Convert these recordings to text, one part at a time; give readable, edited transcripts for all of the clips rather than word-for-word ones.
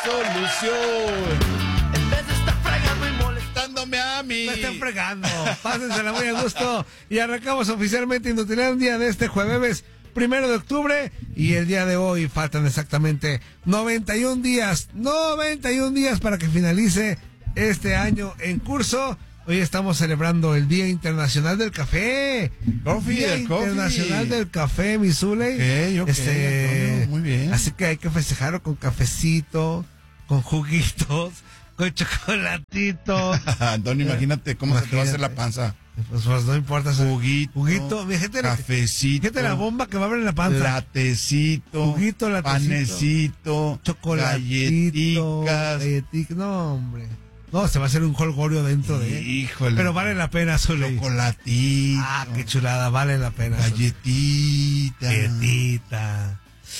solución. En vez de estar fregando y molestándome a mí. No estén fregando. Pásensela muy a gusto. Y arrancamos oficialmente Inutilidad un día de este jueves 1 de octubre. Y el día de hoy faltan exactamente 91 días. 91 días para que finalice este año en curso. Hoy estamos celebrando el Día Internacional del Café. Día Internacional del Café, mi Zuley. Okay, muy bien. Así que hay que festejarlo con cafecito, con juguitos, con chocolatito. Antonio, imagínate cómo se te va a hacer la panza. Pues no importa. Juguito, mi gente, cafecito. Fíjate la bomba que va a haber en la panza. Latecito. Juguito, latecito. Panecito. Chocolatito. Galletitas. No, hombre. No, se va a hacer un jolgorio dentro de él. Híjole. Pero vale la pena, Zuley. Chocolatito. Ah, qué chulada, vale la pena. Galletita. Galletita.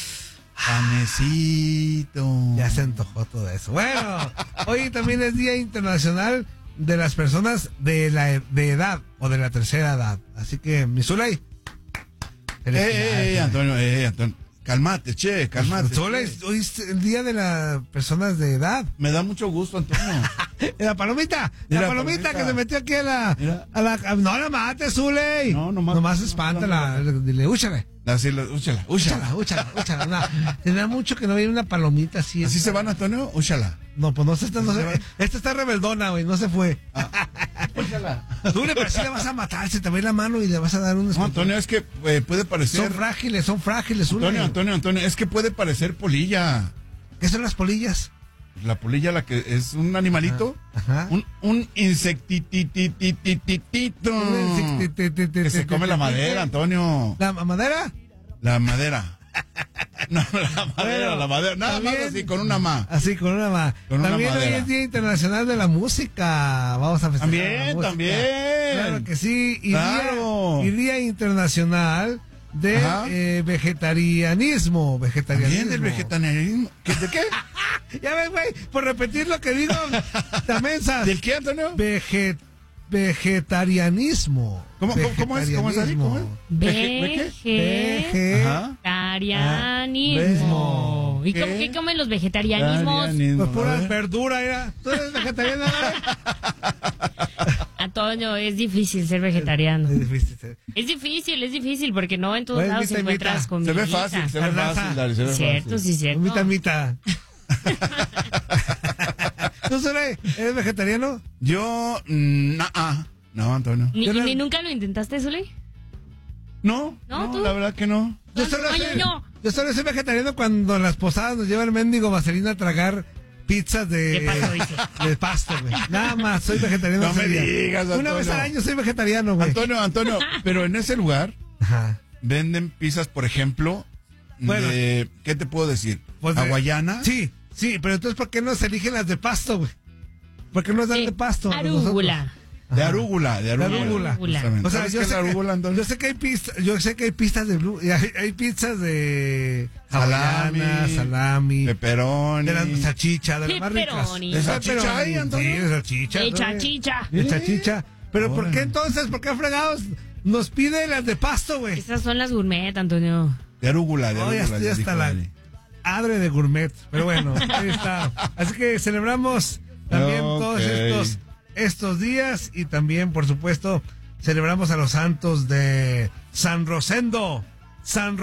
Panecito. Ya se antojó todo eso. Bueno, hoy también es Día Internacional de las personas de edad o de la tercera edad. Así que, mi Zuley. Antonio. Cálmate, cálmate. Hoy es el día de las personas de edad. Me da mucho gusto, Antonio. La palomita que se metió aquí a la no la mates, Zuley. No, nomás espántala. Dile, úchale. Así, úchala. No, tenía mucho que no veía una palomita así. ¿Así se van, Antonio? Úchala. No, pues no se está. Esta está rebeldona, güey, no se fue. Úchala. Tú pero sí le vas a matar, se te va la mano y le vas a dar un. No, Antonio, es que puede parecer. Son frágiles, Antonio, es que puede parecer polilla. ¿Qué son las polillas? La polilla, la que es un animalito. Ajá. Un insectititititito. Que se come la madera, Antonio. ¿La madera? La madera. No, la madera. Nada más así, con una ma. Así, con una ma. También hoy es Día Internacional de la Música. Vamos a festejar. También. Claro que sí. Y claro. Día Internacional de vegetarianismo. También del vegetarianismo. ¿De qué? Ya ves, güey, por repetir lo que digo, tamensas. ¿Del qué, Antonio? Vegetarianismo. ¿Cómo es? Vegetarianismo. ¿Y qué comen los vegetarianismos? Pues pura verdura, era. ¿Tú eres vegetariana? Antonio, es difícil ser vegetariano. Es difícil. Es difícil porque no en todos lados encuentras comida. Se ve fácil, Dale, se ve cierto, fácil. Sí, cierto. Mitad. ¿Tú, Zuley, eres vegetariano? Yo, no, Antonio. ¿Ni nunca lo intentaste, Zuley? No, ¿tú? La verdad que no. Yo solo soy vegetariano cuando las posadas nos llevan el mendigo vaselina a tragar pizzas de pasto, güey. Nada más, soy vegetariano. No me digas, Antonio. Una vez al año soy vegetariano, güey. Antonio, pero en ese lugar venden pizzas, por ejemplo, de, ¿qué te puedo decir? Pues ¿hawaiana? Sí, pero entonces ¿por qué no se eligen las de pasto, güey? ¿Por qué no dan de pasto? Arúgula. De arúgula. O sea, yo sé que hay pistas de blue, hay pizzas de salami, pepperoni, de la salchicha, de las más ricas. ¿De salchicha hay, Antonio? Sí, de salchicha. De salchicha. Pero ¿por qué entonces? ¿Por qué fregados nos piden las de pasto, güey? Esas son las gourmet, Antonio. De arúgula. Ya está la adre de gourmet. Pero bueno, ahí está. Así que celebramos también todos estos días y también, por supuesto, celebramos a los santos de San Rosendo, San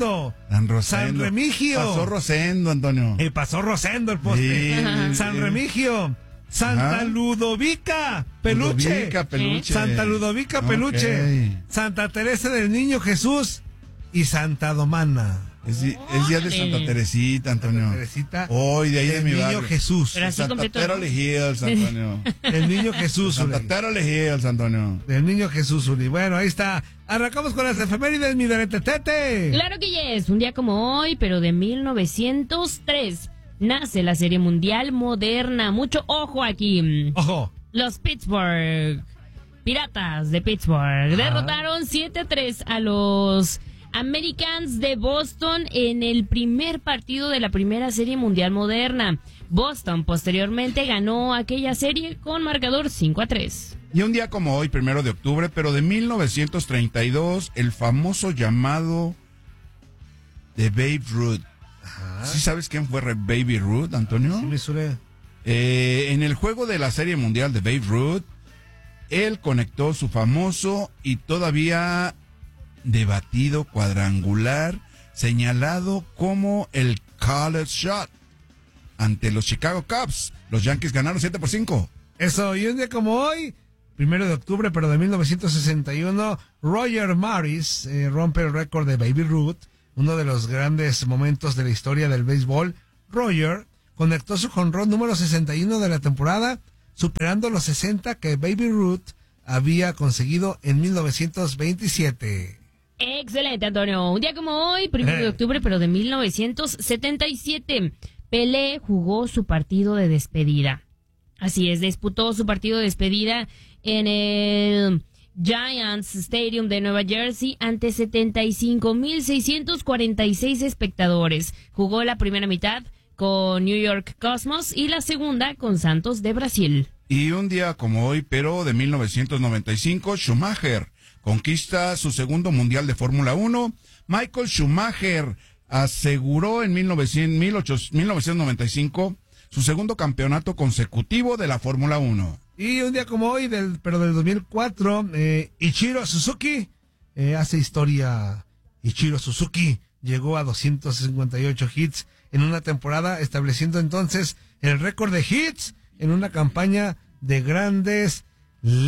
Remigio. Pasó Rosendo, Antonio. Pasó Rosendo el poste. Sí, San Remigio. Santa Ludovica Peluche. Santa Ludovica Peluche. Santa Teresa del Niño Jesús y Santa Domana. Es día de Santa Teresita, Antonio. Santa Teresita. Hoy de ahí de mi barrio. El Niño Jesús. Santa Terole Hills, Antonio. El Niño Jesús. Santa Terole Hills, Antonio. El Niño Jesús, Uli. Bueno, ahí está. Arrancamos con las efemérides, mi Tete. Claro que yes. Un día como hoy, pero de 1903, nace la Serie Mundial Moderna. Mucho ojo aquí. Ojo. Los Pittsburgh Piratas de Pittsburgh derrotaron 7-3 a los Americans de Boston en el primer partido de la primera Serie Mundial Moderna. Boston posteriormente ganó aquella serie con marcador 5-3. Y un día como hoy, 1 de octubre, pero de 1932, el famoso llamado de Babe Ruth. Ajá. ¿Sí sabes quién fue Baby Ruth, Antonio? Sí, me suele. En el juego de la Serie Mundial de Babe Ruth, él conectó su famoso y todavía debatido cuadrangular, señalado como el college shot, ante los Chicago Cubs. Los Yankees ganaron 7-5. Eso, y un día como hoy, 1 de octubre, pero de 1961, Roger Maris rompe el récord de Baby Ruth, uno de los grandes momentos de la historia del béisbol. Roger conectó su jonrón número 61 de la temporada, superando los 60 que Baby Ruth había conseguido en 1927. Excelente, Antonio. Un día como hoy, 1 de octubre, pero de 1977, Pelé jugó su partido de despedida. Así es, disputó su partido de despedida en el Giants Stadium de Nueva Jersey ante 75,646 espectadores. Jugó la primera mitad con New York Cosmos y la segunda con Santos de Brasil. Y un día como hoy, pero de 1995, Schumacher conquista su segundo mundial de Fórmula 1. Michael Schumacher aseguró en 1995 su segundo campeonato consecutivo de la Fórmula 1. Y un día como hoy, pero del 2004, Ichiro Suzuki hace historia. Ichiro Suzuki llegó a 258 hits en una temporada, estableciendo entonces el récord de hits en una campaña de grandes